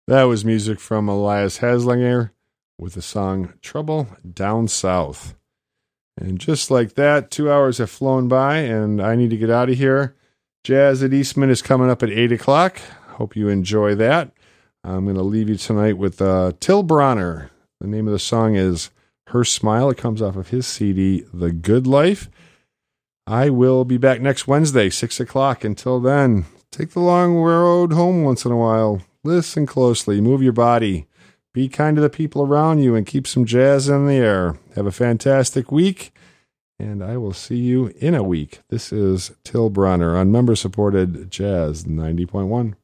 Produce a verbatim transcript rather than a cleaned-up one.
That was music from Elias Haslinger with the song Trouble Down South. And just like that, two hours have flown by, and I need to get out of here. Jazz at Eastman is coming up at eight o'clock. Hope you enjoy that. I'm going to leave you tonight with uh, Till Bronner. The name of the song is Her Smile. It comes off of his C D, The Good Life. I will be back next Wednesday, six o'clock. Until then, take the long road home once in a while. Listen closely. Move your body. Be kind to the people around you and keep some jazz in the air. Have a fantastic week, and I will see you in a week. This is Till Bronner on member-supported Jazz ninety point one.